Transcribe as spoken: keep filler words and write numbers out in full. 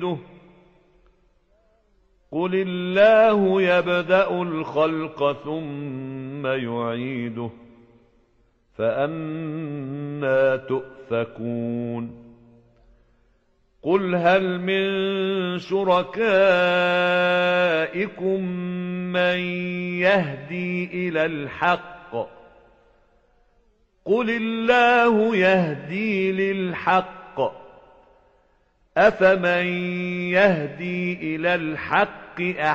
قل الله يبدأ الخلق ثم يعيده فأنى تؤفكون قل هل من شركائكم من يهدي إلى الحق قل الله يهدي للحق أفمن يهدي إلى الحق